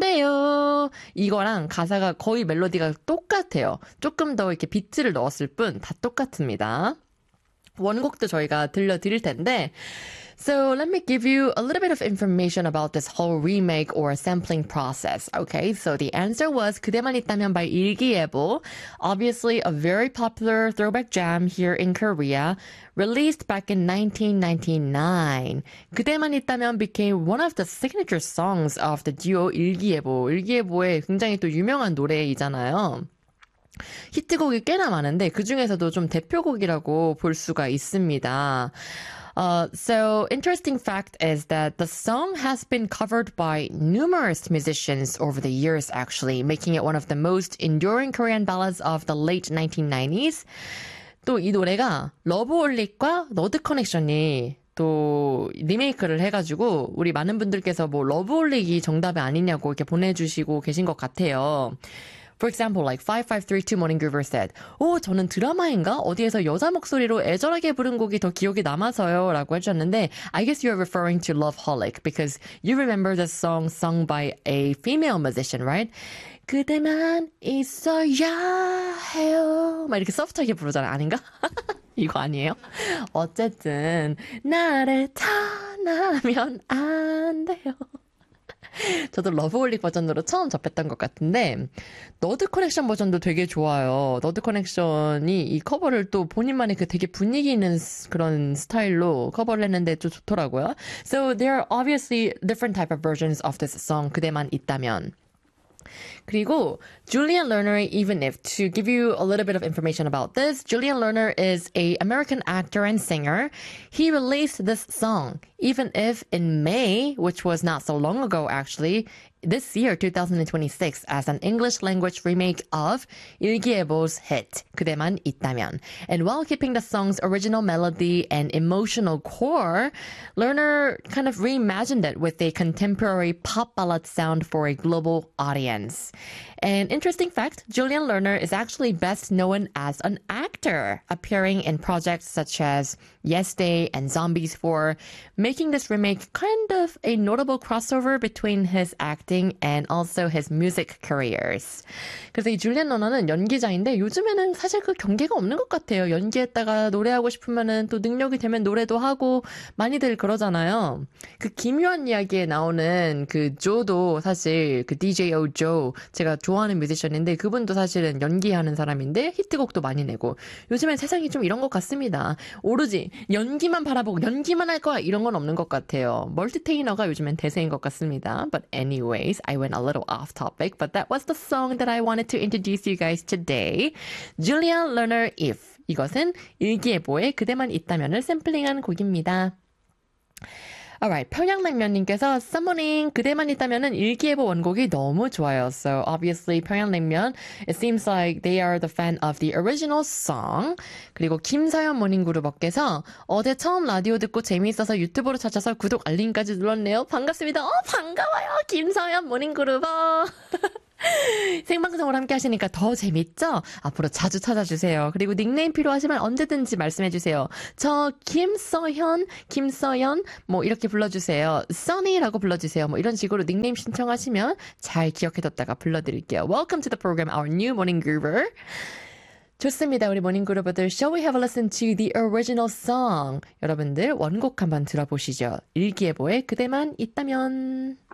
있네요. 이거랑 가사가 거의 멜로디가 똑같아요. 조금 더 이렇게 비트를 넣었을 뿐 다 똑같습니다. 원곡도 저희가 들려드릴 텐데 So let me give you a little bit of information about this whole remake or sampling process. Okay, so the answer was 그대만 있다면 by 일기예보. Obviously a very popular throwback jam here in Korea, released back in 1999. 그대만 있다면 became one of the signature songs of the duo 일기예보. 일기예보의 굉장히 또 유명한 노래이잖아요. 히트곡이 꽤나 많은데 그 중에서도 좀 대표곡이라고 볼 수가 있습니다. So interesting fact is that the song has been covered by numerous musicians over the years actually, making it one of the most enduring Korean ballads of the late 1990s. 또 이 노래가 러브홀릭과 너드 커넥션이 또 리메이크를 해가지고 우리 많은 분들께서 뭐 러브홀릭이 정답이 아니냐고 이렇게 보내주시고 계신 것 같아요. For example, like 5532 Morning Groover said, 저는 드라마인가? 어디에서 여자 목소리로 애절하게 부른 곡이 더 기억에 남아서요. 라고 해주셨는데, I guess you're referring to Loveholic because you remember the song sung by a female musician, right? 그대만 있어야 해요. 막 이렇게 소프트하게 부르잖아요. 아닌가? 이거 아니에요? 어쨌든, 나를 떠나면 안 돼요. 저도 러브홀릭 버전으로 처음 접했던 것 같은데 너드 커넥션 버전도 되게 좋아요. 너드 커넥션이 이 커버를 또 본인만의 그 되게 분위기 있는 그런 스타일로 커버를 했는데 좀 좋더라고요. So there are obviously different type of versions of this song. 그대만 있다면. 그리고 Julian Lerner, even if to give you a little bit of information about this, Julian Lerner is an American actor and singer. He released this song, even if in May, which was not so long ago actually, this year, 2026, as an English language remake of 일기예보's hit, 그대만 있다면. And while keeping the song's original melody and emotional core, Lerner kind of reimagined it with a contemporary pop ballad sound for a global audience. An interesting fact, Julian Lerner is actually best known as an actor, appearing in projects such as Yes Day and Zombies 4, making this remake kind of a notable crossover between his acting and also his music careers. 그래서 이 줄리안 러너는 연기자인데 요즘에는 사실 그 경계가 없는 것 같아요. 연기했다가 노래하고 싶으면은 또 능력이 되면 노래도 하고 많이들 그러잖아요. 그 기묘한 이야기에 나오는 그 조도 사실 그 DJO 조 제가 좋아하는 뮤지션인데 그분도 사실은 연기하는 사람인데 히트곡도 많이 내고 요즘엔 세상이 좀 이런 것 같습니다. 오로지 연기만 바라보고 연기만 할 거야 이런 건 없는 것 같아요. 멀티테이너가 요즘엔 대세인 것 같습니다. But anyways, I went a little off topic, but that was the song that I wanted to introduce you guys today. Julian Lerner, If. 이것은 일기예보의 그대만 있다면을 샘플링한 곡입니다. Alright, 평양냉면님께서 썸머닝 그대만 있다면은 일기예보 원곡이 너무 좋아요. So obviously 평양냉면, it seems like they are the fan of the original song. 그리고 김서연 모닝그룹업께서 어제 처음 라디오 듣고 재미있어서 유튜브로 찾아서 구독 알림까지 눌렀네요. 반갑습니다. 반가워요. 김서연 모닝그룹업. 생방송을 함께 하시니까 더 재밌죠? 앞으로 자주 찾아주세요. 그리고 닉네임 필요하시면 언제든지 말씀해주세요. 저 김서연 뭐 이렇게 불러주세요. 써니라고 불러주세요. 뭐 이런 식으로 닉네임 신청하시면 잘 기억해뒀다가 불러드릴게요. Welcome to the program, our new morning groover. 좋습니다. 우리 모닝그룹들, shall we have a listen to the original song? 여러분들 원곡 한번 들어보시죠. 일기예보의 그대만 있다면.